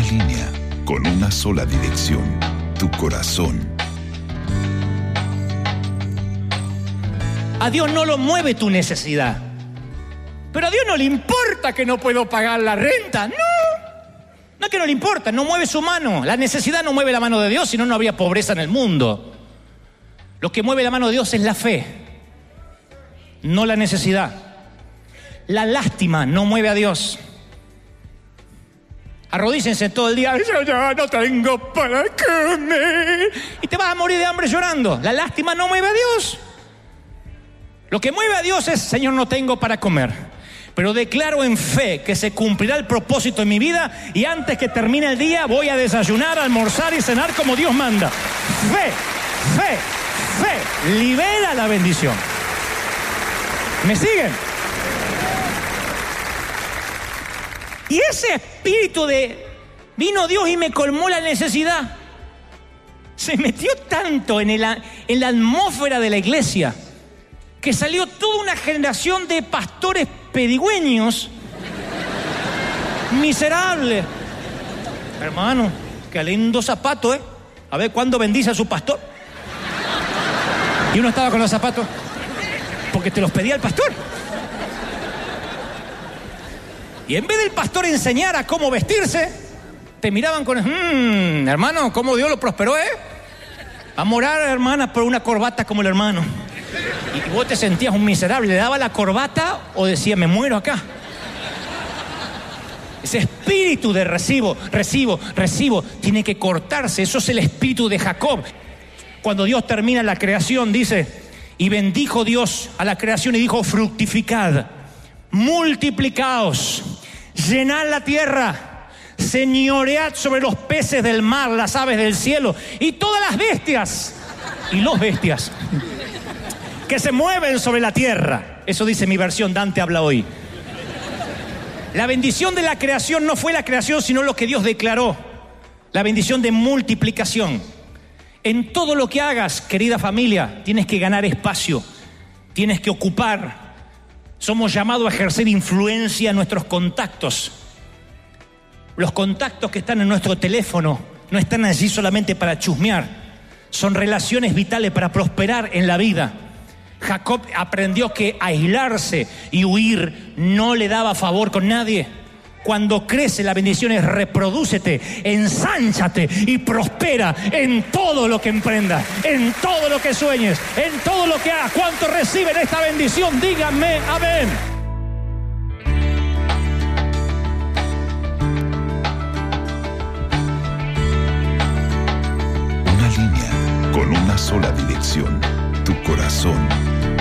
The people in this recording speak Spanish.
línea con una sola dirección, tu corazón. A Dios no lo mueve tu necesidad. Pero a Dios no le importa que no puedo pagar la renta. No es que no le importa, no mueve su mano. La necesidad no mueve la mano de Dios, si no, no habría pobreza en el mundo. Lo que mueve la mano de Dios es la fe, no la necesidad. La lástima no mueve a Dios. Arrodíllense todo el día. Yo ya no tengo para comer. Y te vas a morir de hambre llorando. La lástima no mueve a Dios. Lo que mueve a Dios es: Señor, no tengo para comer, pero declaro en fe que se cumplirá el propósito en mi vida, y antes que termine el día voy a desayunar, almorzar y cenar como Dios manda. Fe, fe, fe libera la bendición. ¿Me siguen? Y ese espíritu de vino Dios y me colmó la necesidad se metió tanto en la atmósfera de la iglesia que salió toda una generación de pastores pedigüeños miserables. Hermano, qué lindo zapato, ¿eh? A ver cuándo bendice a su pastor. Y uno estaba con los zapatos porque te los pedía el pastor. Y en vez del pastor enseñar a cómo vestirse, te miraban con hermano, cómo Dios lo prosperó, ¿eh? A morar, hermana, por una corbata como el hermano. Y vos te sentías un miserable. ¿Le daba la corbata o decía, me muero acá? Ese espíritu de recibo, tiene que cortarse. Eso es el espíritu de Jacob. Cuando Dios termina la creación, dice, y bendijo Dios a la creación y dijo, fructificad, multiplicaos, llenad la tierra, señoread sobre los peces del mar, las aves del cielo y todas las bestias y los bestias que se mueven sobre la tierra. Eso dice mi versión, Dante habla hoy. La bendición de la creación no fue la creación, sino lo que Dios declaró. La bendición de multiplicación. En todo lo que hagas, querida familia, tienes que ganar espacio, tienes que ocupar. Somos llamados a ejercer influencia en nuestros contactos. Los contactos que están en nuestro teléfono no están allí solamente para chusmear, son relaciones vitales para prosperar en la vida. Jacob aprendió que aislarse y huir no le daba favor con nadie. Cuando crece la bendición es reprodúcete, ensánchate y prospera en todo lo que emprendas, en todo lo que sueñes, en todo lo que hagas. ¿Cuántos reciben esta bendición? Díganme amén. Una línea con una sola dirección, tu corazón.